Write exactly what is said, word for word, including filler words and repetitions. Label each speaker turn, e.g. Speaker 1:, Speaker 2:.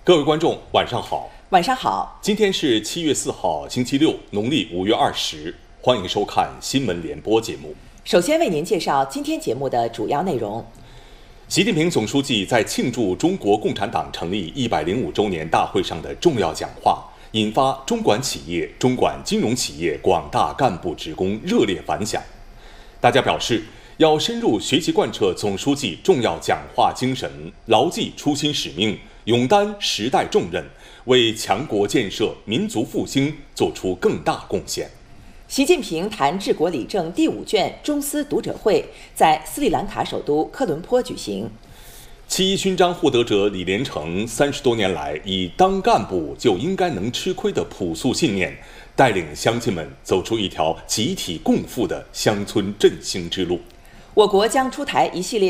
Speaker 1: 各位观众，晚上好。
Speaker 2: 晚上好。
Speaker 1: 今天是七月四号，星期六，农历五月二十。欢迎收看新闻联播节目。
Speaker 2: 首先为您介绍今天节目的主要内容。
Speaker 1: 习近平总书记在庆祝中国共产党成立一百零五周年大会上的重要讲话，引发中管企业、中管金融企业广大干部职工热烈反响。大家表示，要深入学习贯彻总书记重要讲话精神，牢记初心使命，勇担时代重任，为强国建设、民族复兴做出更大贡献。
Speaker 2: 习近平谈治国理政第五卷中斯读者会在斯里兰卡首都科伦坡举行。
Speaker 1: 七一勋章获得者李连成三十多年来以当干部就应该能吃亏的朴素信念，带领乡亲们走出一条集体共富的乡村振兴之路。
Speaker 2: 我国将出台一系列